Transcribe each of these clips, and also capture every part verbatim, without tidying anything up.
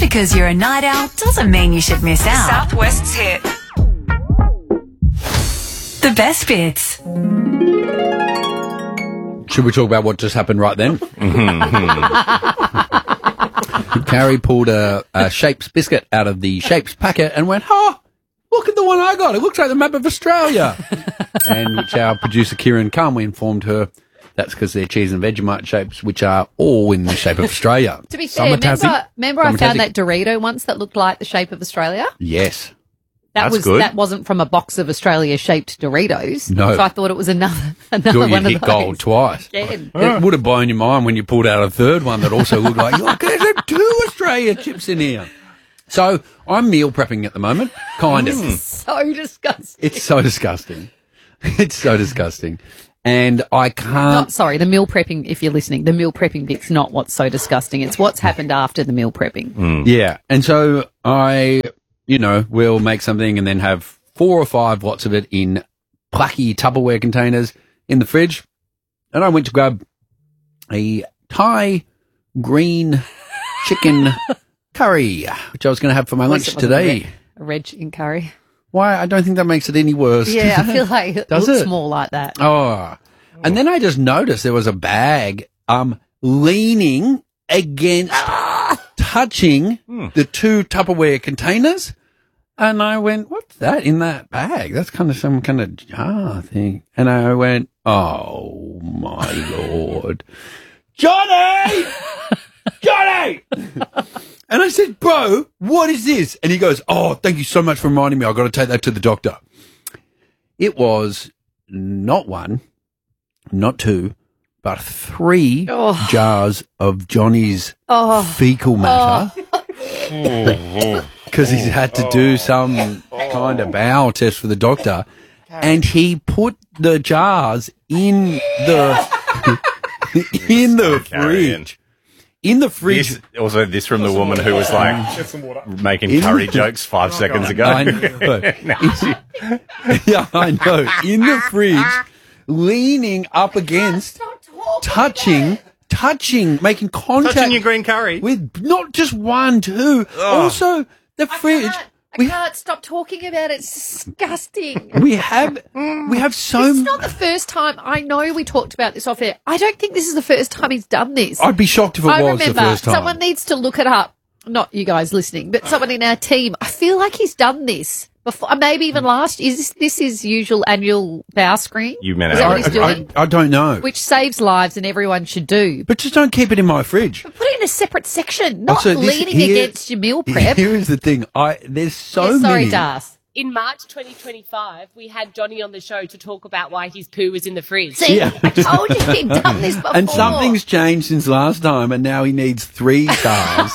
because you're a night owl doesn't mean you should miss out. Southwest's hit. The best bits. Should we talk about what just happened right then? Carrie pulled a, a Shapes biscuit out of the Shapes packet and went, oh, look at the one I got. It looks like the map of Australia. And which our producer Kieran Calmly informed her that's because they're cheese and Vegemite shapes, which are all in the shape of Australia. To be fair, remember, remember I found that Dorito once that looked like the shape of Australia? Yes. That That's was good. That wasn't from a box of Australia-shaped Doritos. No. So I thought it was another, another Thought one you'd of hit those. gold twice. Again. It would have blown your mind when you pulled out a third one that also looked like, look, there's two Australia chips in here. So I'm meal prepping at the moment, kind of. So disgusting. It's so disgusting. It's so disgusting. And I can't... Not, sorry, the meal prepping, if you're listening, the meal prepping bit's not what's so disgusting. It's what's happened after the meal prepping. Yeah. And so I, you know, will make something and then have four or five lots of it in plucky Tupperware containers in the fridge. And I went to grab a Thai green chicken curry, which I was going to have for my At lunch least it wasn't today. A red, a red chicken curry. Why? I don't think that makes it any worse. Yeah, I feel like it Does looks it? more like that. Oh. And then I just noticed there was a bag um leaning against, touching the two Tupperware containers. And I went, what's that in that bag? That's kind of some kind of jar thing. And I went, oh, my Lord. Johnny! Johnny! And I said, bro, what is this? And he goes, oh, thank you so much for reminding me. I've got to take that to the doctor. It was not one, not two, but three Oh. jars of Johnny's Oh. fecal matter. Because he's had to do some kind of bowel test for the doctor. And he put the jars in the in the fridge. In the fridge. This, also, this from the woman who was like making In curry the- jokes five seconds ago. I know. Yeah, I know. In the fridge, leaning up against, touching, touching, making contact. Touching your green curry. With not just one, two. Also, the fridge. I can't stop talking about it. It's disgusting. We have, we have so. It's not the first time. I know we talked about this off air. I don't think this is the first time he's done this. I'd be shocked if it I was remember the first time. someone needs to look it up. Not you guys listening, but someone in our team. I feel like he's done this before, maybe even last. Is this, this his usual annual bow screen? You meant Is that what he's I, doing? I, I don't know. Which saves lives and everyone should do. But just don't keep it in my fridge. Put it in a separate section, not Also, this- leaning here- against your meal prep. Here is the thing. I there's so Yeah, sorry, many. Das. In March twenty twenty-five, we had Johnny on the show to talk about why his poo was in the fridge. See, Yeah. I told you he'd done this before. And something's changed since last time, and now he needs three jars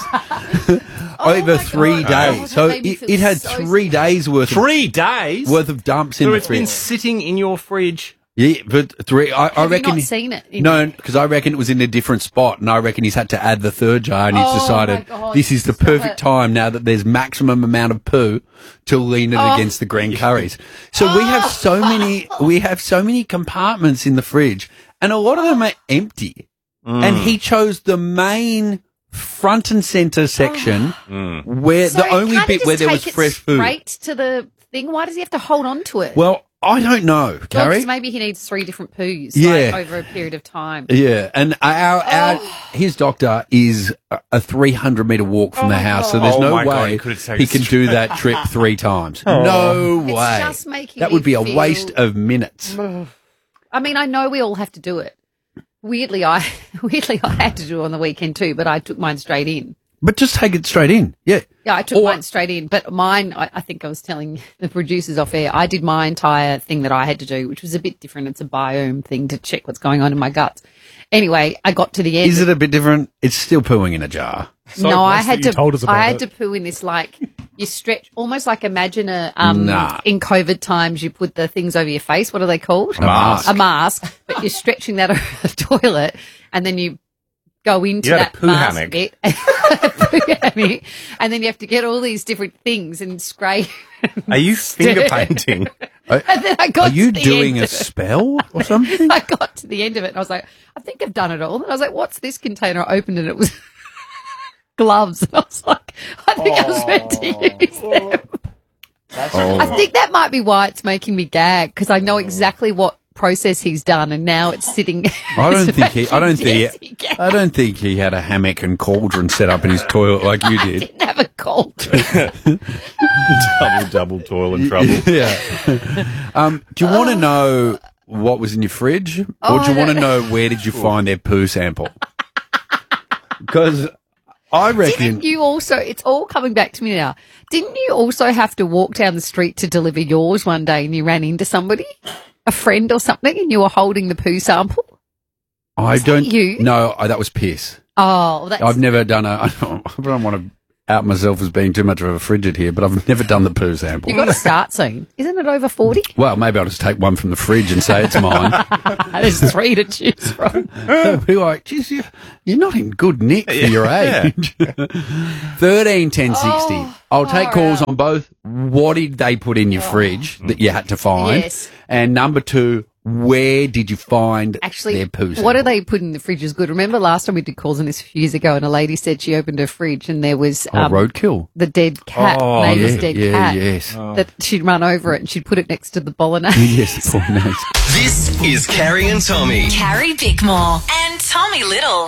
over three God. days. Oh, So that made me it, feel it had so three days worth Three days? of, worth of dumps in So the it's been fridge. sitting in your fridge. Yeah, but three. I, I Have you reckon. not seen it in No, because I reckon it was in a different spot, and I reckon he's had to add the third jar, and he's Oh, decided my God, this is the stop perfect it. time now that there's maximum amount of poo to lean it Oh. against the green curries. So we have so many. We have so many compartments in the fridge, and a lot of them are empty. And he chose the main front and center section where So the only can't he bit where just there was take it fresh food. straight to the thing. Why does he have to hold on to it? Well, I don't know, Well, 'cause Carrie. maybe he needs three different poos Yeah. like, over a period of time. Yeah, and our, our his doctor is a- a three hundred meter walk from the house, so there's Oh no my God, way he could have taken he can it do that trip three times. No way. just making that me would be a feel- waste of minutes. I mean, I know we all have to do it. Weirdly, I weirdly I had to do it on the weekend too, but I took mine straight in. But just take it straight in. Yeah. Yeah, I took Or- mine straight in. But mine, I, I think I was telling the producers off air, I did my entire thing that I had to do, which was a bit different. It's a biome thing to check what's going on in my guts. Anyway, I got to the end. Is it a bit different? It's still pooing in a jar. So no, I blessed had that you to. told us about I had it. to poo in this like you stretch, almost like imagine a um Nah. in COVID times you put the things over your face. What are they called? A mask. A mask. But you're stretching that over the toilet, and then you go into You had a that poo mask hammock. bit, poo hammock, and then you have to get all these different things and spray. Are you finger painting? Are, And then I got are you to the doing end a of it. spell or something? I got to the end of it and I was like, I think I've done it all. And I was like, what's this container? I opened it and it was gloves. And I was like, I think I was meant to use them. Oh. I think that might be why it's making me gag, because I know exactly what process he's done, and now it's sitting. I don't think he. I don't Yes, he think. can. I don't think he had a hammock and cauldron set up in his toilet like you did. Didn't have a cauldron. double, double toil and trouble. Yeah. Um, do you want to know what was in your fridge, or Oh, do you I want to don't- know where did you find their poo sample? Because I reckon. Didn't you also? It's all coming back to me now. Didn't you also have to walk down the street to deliver yours one day, and you ran into somebody, a friend or something, and you were holding the poo sample? I that don't. you? No, I, that was piss. Oh, that's I've never done a. I don't, I don't want to out myself as being too much of a frigid here, but I've never done the poo sample. you got to start soon. Isn't it over forty? Well, maybe I'll just take one from the fridge and say it's mine. There's three to choose from. They'll be like, geez, you, you're not in good nick for your age. Thirteen ten sixty. Oh, I'll take far calls out. on both. What did they put in your fridge that you had to find? Yes. And number two, where did you find Actually, their poo sample? what do they put in the fridge is good. Remember last time we did calls on this a few years ago, and a lady said she opened her fridge and there was Oh, um, roadkill. the dead cat, Oh, neighbour's yeah, dead yeah, cat, yes. that she'd run over it and she'd put it next to the bolognese. Yes, poor nose. This is Carrie and Tommy. Carrie Bickmore and Tommy Little.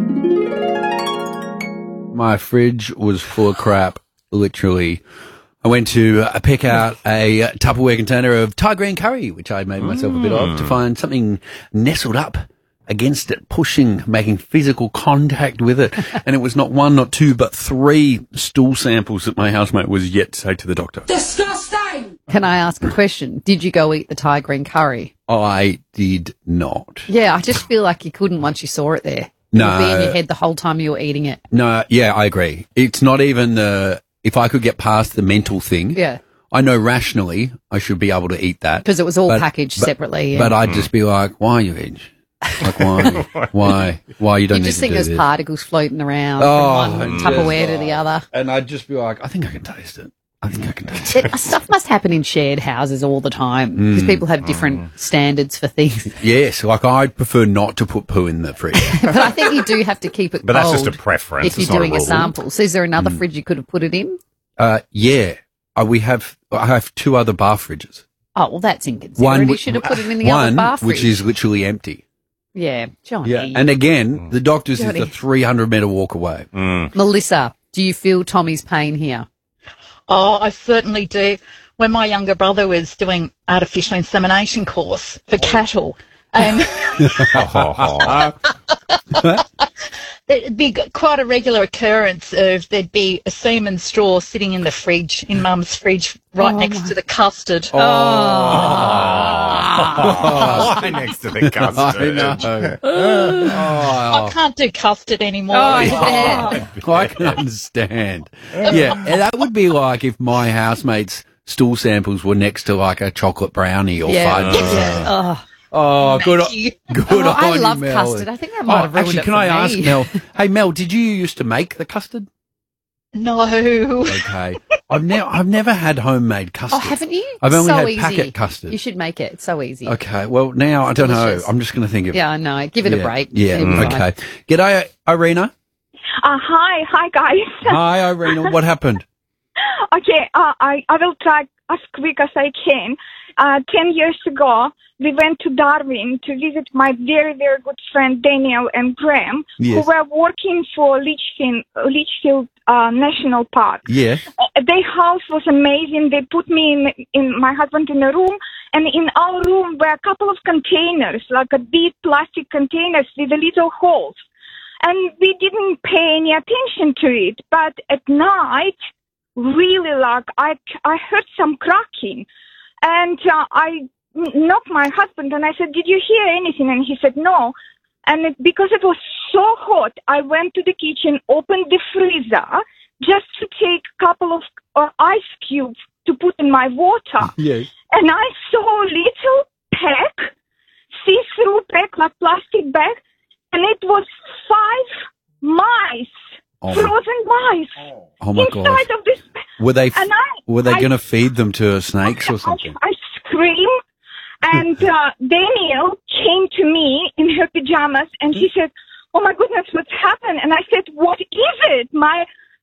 My fridge was full of crap, literally. I went to uh, pick out a uh, Tupperware container of Thai green curry, which I made myself a bit of, to find something nestled up against it, pushing, making physical contact with it. And it was not one, not two, but three stool samples that my housemate was yet to take to the doctor. Can I ask a question? Did you go eat the Thai green curry? I did not. Yeah, I just feel like you couldn't once you saw it there. No. It would be in your head the whole time you were eating it. No, yeah, I agree. It's not even the, if I could get past the mental thing. Yeah. I know rationally I should be able to eat that. Because it was all But- packaged but- separately. But yeah. I'd just be like, why, you veg? Like, why? why? Why you don't you need just to think do there's this? particles floating around Oh, from one yes. Tupperware to the other. And I'd just be like, I think I can taste it. I think I can taste it. It, stuff must happen in shared houses all the time Mm. because people have different standards for things. Yes, like I'd prefer not to put poo in the fridge. But I think you do have to keep it But cold. that's just a preference. if you're It's not a doing a, rule. sample. So is there another Mm. fridge you could have put it in? Uh, yeah, uh, we have. I have two other bar fridges. Oh, well, that's inconsiderate. One, you whi- should have put it in the one other bar fridge. which is literally empty. Yeah, Johnny. And again, the doctor's Johnny. is a three hundred meter walk away. Melissa, do you feel Tommy's pain here? Oh, I certainly do. When my younger brother was doing artificial insemination course for cattle, um, it'd be quite a regular occurrence of there'd be a semen straw sitting in the fridge, in Mum's fridge, right Oh, next my- to the custard. Why next to the custard? I know. oh, I can't do custard anymore. Oh, yeah. I can understand. Yeah, and that would be like if my housemate's stool samples were next to like a chocolate brownie or Yeah. fudge. Yeah. Oh, Oh, good, Thank you. good Oh, on I you, love Mel. custard. I think that might Oh, have ruined actually, it can for I me. ask Mel? Hey, Mel, did you used to make the custard? No. Okay, I've never, I've never had homemade custard. Oh, haven't you? I've only so had easy. packet custard. You should make it. It's so easy. Okay, well now I don't Delicious. know. I'm just going to think of. Yeah, I know. Give it yeah, a break. Yeah. It'll be fine. Okay. G'day, Irina. Uh, hi, hi guys. Hi, Irina. What happened? Okay, uh, I I will try as quick as I can. Uh, ten years ago, we went to Darwin to visit my very very good friend Daniel and Graham, Yes. who were working for Litchfield, Litchfield uh, National Park. Yeah. Uh, their house was amazing. They put me in, in my husband in a room, and in our room were a couple of containers, like a big plastic containers with a little holes. And we didn't pay any attention to it. But at night, really, like, I, I heard some cracking. And uh, I knocked my husband, and I said, did you hear anything? And he said, no. And it, because it was so hot, I went to the kitchen, opened the freezer, just to take a couple of uh, ice cubes to put in my water. Yes. And I saw a little pack, see-through pack, like plastic bag, and it was five mice, Oh. frozen mice, Oh my inside god. of this. Were they? F- And I, were they I- going to feed them to snakes or something? I, I scream, and uh, Daniel came to me in her pajamas, and she said, "Oh my goodness, what's happened?" And I said, "What is it?" My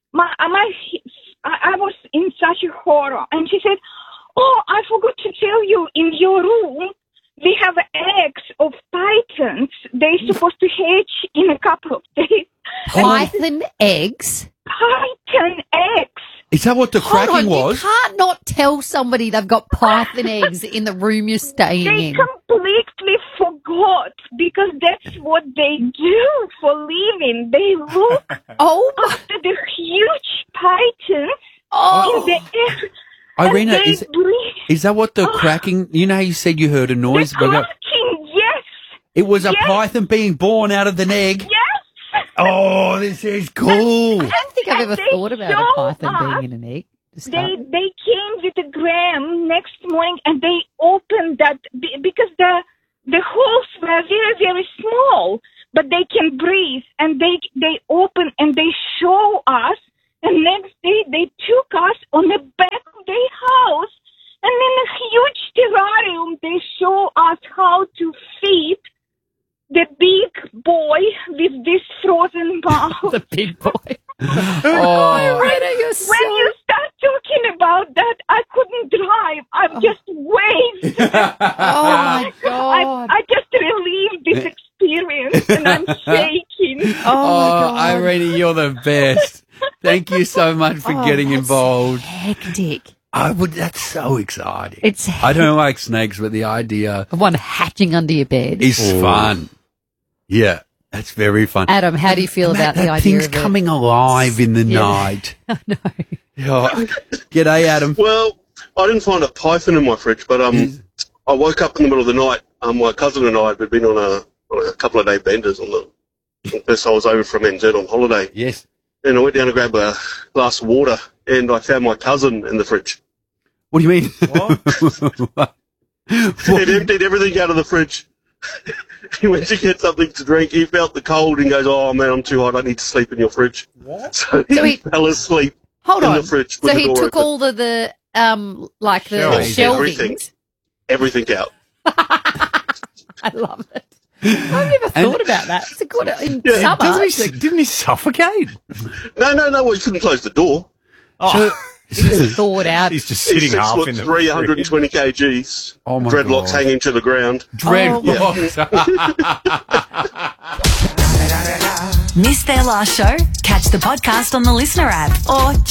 my, my, I I was in such a horror. And she said, oh, I forgot to tell you, in your room, we have eggs of pythons. They're supposed to hatch in a couple of days. Python eggs? Python eggs. Is that what the Hold cracking on, was? you can't not tell somebody they've got python eggs in the room you're staying They in. completely forgot because that's what they do for living. They look Oh, my- after the huge pythons oh. in the air. Irina, and they is, breathe. is that what the cracking, you know how you said you heard a noise? The cracking, yes, It was a yes. python being born out of an egg? yes. Oh, this is cool. I don't think I've ever They thought about a show python us- being in an egg. to start They with. they came with a gram next morning and they opened that be- because the the holes were very very small, but they can breathe and they they open and they show us. And next day they took us on the back of their house and in a huge terrarium they show us how to feed the big boy with this frozen mouth. The big boy. Oh, Irina, you're so... When you start talking about that, I couldn't drive. I've just waved. Oh, my I, God. I just relived this experience and I'm shaking. oh, my oh God. Irene, you're the best. Thank you so much for Oh, getting that's involved. Hectic. I would. That's so exciting. It's I don't like snakes, but the idea one hatching under your bed. is fun. Yeah, that's very fun. Adam, how do you feel And about that, the that idea thing's of it? coming alive in the Yeah. night. I know. Yeah. G'day, Adam. Well, I didn't find a python in my fridge, but um, I woke up in the middle of the night. Um, my cousin and I had been on a, on a couple of day benders on the. First, I was over from N Z on holiday, Yes. and I went down to grab a glass of water, and I found my cousin in the fridge. What do you mean? What? He'd emptied everything out of the fridge. He went to get something to drink. He felt the cold and goes, "Oh man, I'm too hot. I need to sleep in your fridge." What? So he, So he- fell asleep Hold in on. the fridge. So with the he door took open. all the, the um, like the Shelving. shelvings. Everything. everything out. I love it. I've never And- thought about that. It's a good in Yeah, summer. Doesn't he, didn't he suffocate? No, no, no. Well, he couldn't close the door. So, It's thawed out. He's just He's sitting six half foot in the three, one hundred fridge. twenty kgs. Oh, my Dreadlocks God. hanging to the ground. dreadlocks. Missed their last show? Catch the podcast on the Listener app or